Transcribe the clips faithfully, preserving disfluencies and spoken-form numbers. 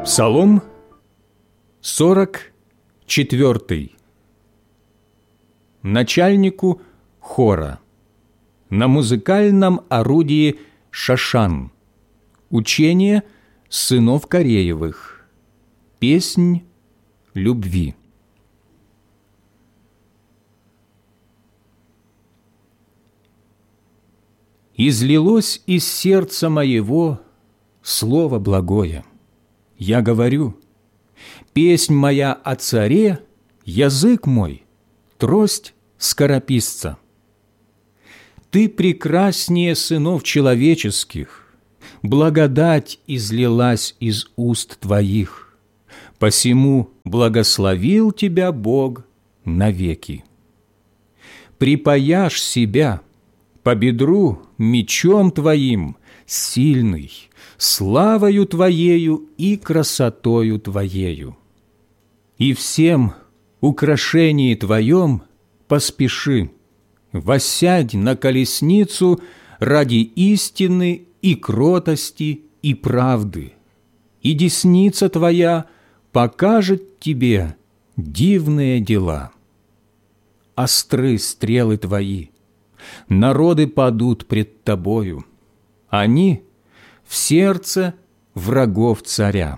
Псалом сорок четвертый. Начальнику хора на музыкальном орудии шашан. Учение сынов Кореевых. Песнь любви. Излилось из сердца моего слово благое. Я говорю: песнь моя о царе, язык мой, трость скорописца. Ты прекраснее сынов человеческих, благодать излилась из уст твоих, посему благословил тебя Бог навеки. Припаяшь себя по бедру мечом твоим, сильный, славою Твоею и красотою Твоею. И всем украшении Твоем поспеши, воссядь на колесницу ради истины и кротости и правды, и десница Твоя покажет Тебе дивные дела. Остры стрелы Твои, народы падут пред Тобою, они в сердце врагов царя.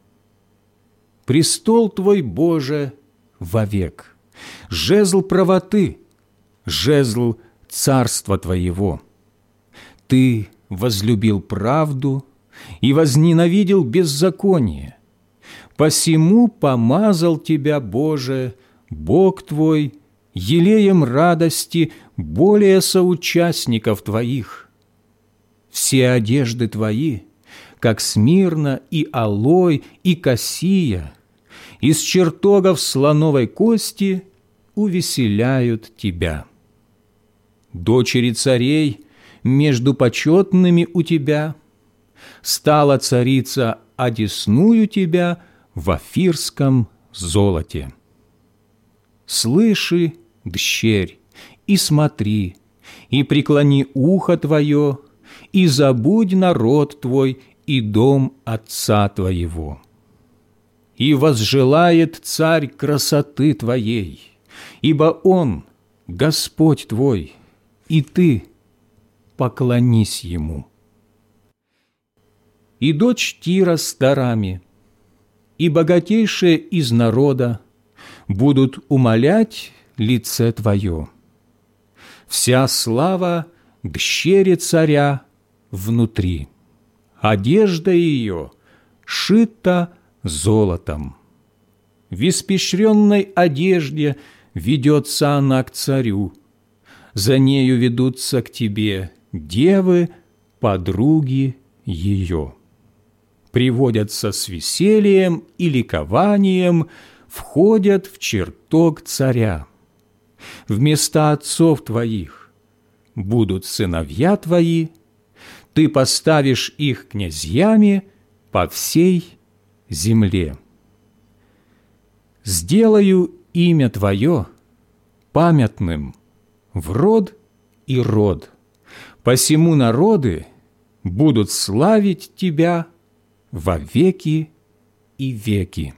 Престол Твой, Боже, вовек, жезл правоты, жезл царства Твоего. Ты возлюбил правду и возненавидел беззаконие. Посему помазал Тебя, Боже, Бог Твой, елеем радости более соучастников Твоих. Все одежды Твои, как смирна и алой, и кассия, из чертогов слоновой кости увеселяют Тебя. Дочери царей между почетными у Тебя, стала царица одесную Тебя в офирском золоте. Слыши, дщерь, и смотри, и преклони ухо Твое, и забудь народ Твой и дом отца Твоего. И возжелает царь красоты Твоей, ибо Он – Господь Твой, и Ты поклонись Ему. И дочь Тира с дарами, и богатейшие из народа будут умолять лице Твое. Вся слава дщери царя внутри, одежда ее шита золотом. В испещренной одежде ведется она к царю, за нею ведутся к тебе девы, подруги ее. Приводятся с весельем и ликованием, входят в чертог царя. Вместо отцов твоих будут сыновья твои, ты поставишь их князьями по всей земле. Сделаю имя твое памятным в род и род, посему народы будут славить тебя во веки и веки.